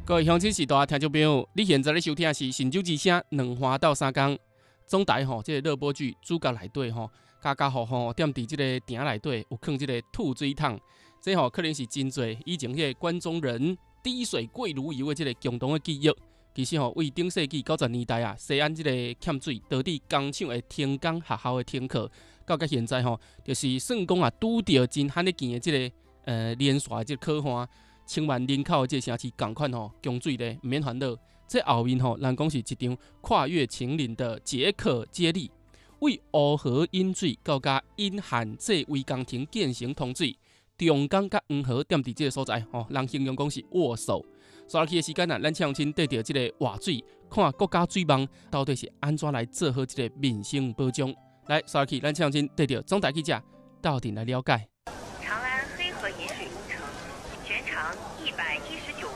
各位乡亲时代听众朋友，你现在咧收听的是神州之声两花到三江总台吼，这个热播剧主角内底吼，家家户户踮伫这个鼎内底有放这个吐水桶，这吼可能是真侪以前迄个关中人滴水贵如油的这个共同的记忆。其实吼，为顶世纪90年代啊，西安这个欠水，导致工厂会停工，学校会停课，到现在吼，就是算讲啊，拄到真罕得见的这个连续的这个可汗。千万人口的这个城市共款吼，供水咧唔免烦恼。这后面吼，人讲是一场跨越秦岭的捷克接力，为乌河引水到甲因汉这为工程建成通水，中港甲黄河踮伫这个所在吼，人形容讲是握手。刷落去的时间啊，咱请亲缀着这个活水，看国家水网到底是安怎来做好这个民生保障。来，刷落去，咱请亲缀着总台记者到底来了解。 长安黑河引水工程全长110